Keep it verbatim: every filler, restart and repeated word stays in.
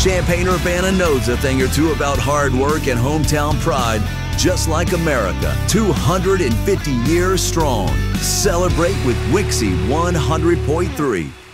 Champaign-Urbana knows a thing or two about hard work and hometown pride, just like America, two hundred fifty years strong. Celebrate with Wixie one hundred point three.